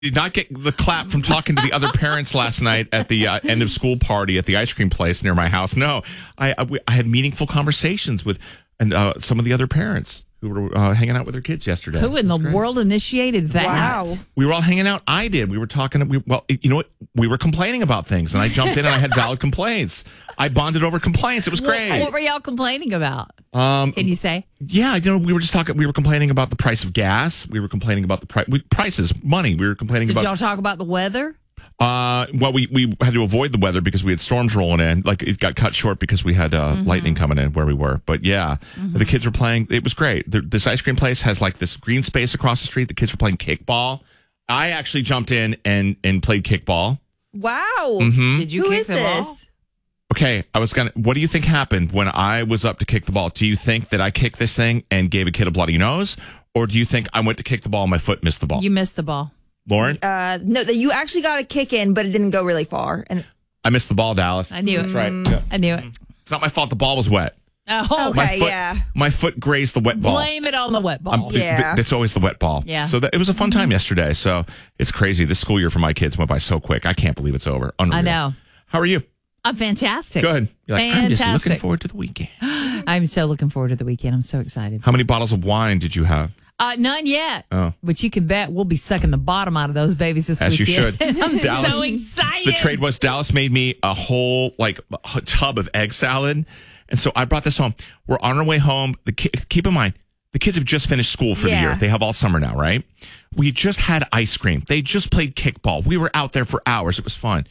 Did not get the clap from talking to the other parents last night at the end of school party at the ice cream place near my house. No, I had meaningful conversations with some of the other parents who were hanging out with their kids yesterday. Who in the world initiated that? Wow. We were all hanging out. I did. We were talking. You know what? We were complaining about things, and I jumped in and I had valid complaints. I bonded over complaints. It was great. What were y'all complaining about? Can you say? Yeah, we were just talking. We were complaining about the price of gas. We were complaining about the prices, money. We were complaining Did about. y'all talk about the weather? Well, we had to avoid the weather because we had storms rolling in. Like, it got cut short because we had lightning coming in where we were. But yeah, the kids were playing. It was great. This ice cream place has like this green space across the street. The kids were playing kickball. I actually jumped in and played kickball. Wow. Did you Who kick is the this? ball? Okay, what do you think happened when I was up to kick the ball? Do you think that I kicked this thing and gave a kid a bloody nose? Or do you think I went to kick the ball and my foot missed the ball? You missed the ball. Lauren? No, you actually got a kick in, but it didn't go really far. And I missed the ball, Dallas. I knew it. That's right. Yeah. I knew it. It's not my fault the ball was wet. Oh, okay, My foot grazed the wet ball. blame it on the wet ball. It's always the wet ball. Yeah. So it was a fun time yesterday. So it's crazy. This school year for my kids went by so quick. I can't believe it's over. Unreal. I know. How are you? I'm fantastic. Good. You're like, I'm just Fantastic. looking forward to the weekend. I'm so looking forward to the weekend. I'm so excited. How many bottles of wine did you have? None yet. Oh. But you can bet we'll be sucking the bottom out of those babies this As you weekend. should. I'm Dallas- so excited. The trade was Dallas made me a whole a tub of egg salad. And so I brought this home. We're on our way home. Keep in mind, the kids have just finished school for the year. They have all summer now, right? We just had ice cream. They just played kickball. We were out there for hours. It was fun.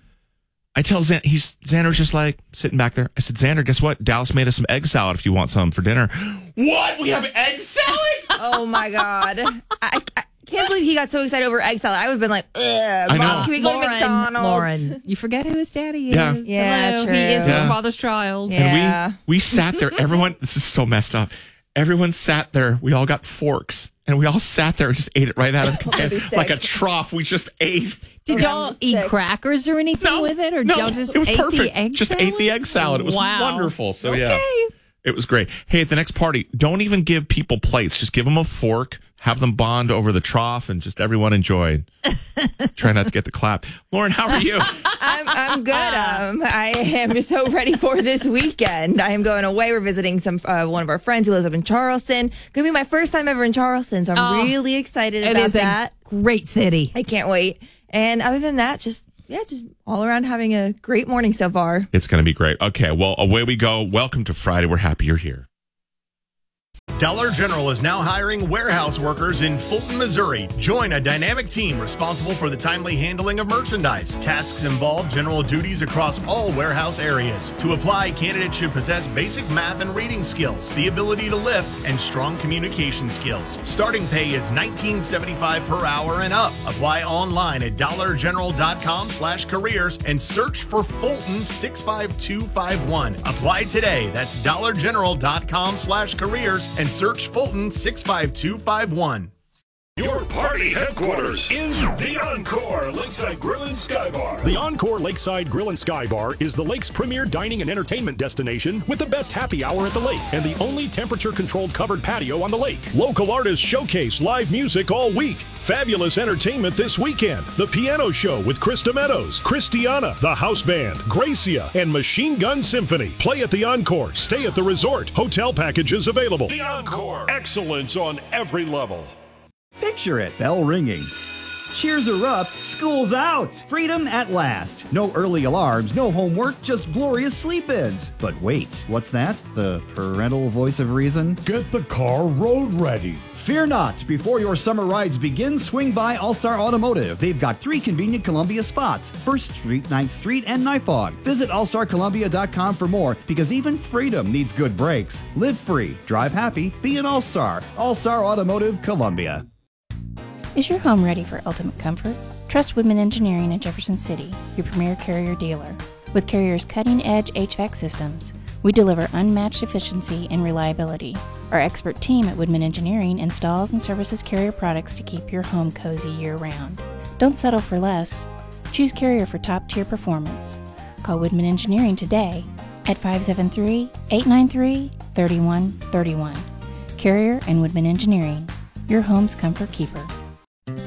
I tell Xander's just like sitting back there. I said, Xander, guess what? Dallas made us some egg salad if you want some for dinner. What? We have egg salad? oh my God. I can't believe he got so excited over egg salad. I would have been like, ugh, I know. Mom, can we go to McDonald's? Lauren, you forget who his daddy is. Yeah. Yeah, Hello, true. He is his Yeah. father's child. Yeah. And we sat there. Everyone, this is so messed up. Everyone sat there. We all got forks. And we all sat there and just ate it right out of the container. Like a trough. We just ate. Did y'all eat crackers or anything with it? Or did y'all just it was ate perfect. the egg just salad? ate the egg salad. It was wonderful. So yeah, Okay. it was great. Hey, at the next party, don't even give people plates. Just give them a fork. Have them bond over the trough, and just everyone enjoy. Try not to get the clap. Lauren, how are you? I'm good. I am so ready for this weekend. I am going away. We're visiting one of our friends who lives up in Charleston. Gonna be my first time ever in Charleston, so I'm really excited about that. A great city. I can't wait. And other than that, just all around having a great morning so far. It's going to be great. Okay, well, away we go. Welcome to Friday. We're happy you're here. Dollar General is now hiring warehouse workers in Fulton, Missouri. Join a dynamic team responsible for the timely handling of merchandise. Tasks involve general duties across all warehouse areas. To apply, candidates should possess basic math and reading skills, the ability to lift, and strong communication skills. Starting pay is $19.75 per hour and up. Apply online at dollargeneral.com/careers and search for Fulton 65251. Apply today. That's dollargeneral.com/careers and search Fulton 65251. Your party headquarters is the Encore Lakeside Grill and Sky Bar. The Encore Lakeside Grill and Sky Bar is the lake's premier dining and entertainment destination with the best happy hour at the lake and the only temperature-controlled covered patio on the lake. Local artists showcase live music all week. Fabulous entertainment this weekend. The Piano Show with Krista Meadows, Christiana, the House Band, Gracia, and Machine Gun Symphony. Play at the Encore. Stay at the resort. Hotel packages available. The Encore. Excellence on every level. Picture it, bell ringing. Cheers are up, school's out, freedom at last. No early alarms, no homework, just glorious sleep-ins. But wait, what's that? The parental voice of reason? Get the car road ready. Fear not, before your summer rides begin, swing by All-Star Automotive. They've got 3 convenient Columbia spots, 1st Street, 9th Street, and Nifog. Visit allstarcolumbia.com for more, because even freedom needs good brakes. Live free, drive happy, be an All-Star. All-Star Automotive, Columbia. Is your home ready for ultimate comfort? Trust Woodman Engineering in Jefferson City, your premier Carrier dealer. With Carrier's cutting-edge HVAC systems, we deliver unmatched efficiency and reliability. Our expert team at Woodman Engineering installs and services Carrier products to keep your home cozy year-round. Don't settle for less. Choose Carrier for top-tier performance. Call Woodman Engineering today at 573-893-3131. Carrier and Woodman Engineering, your home's comfort keeper.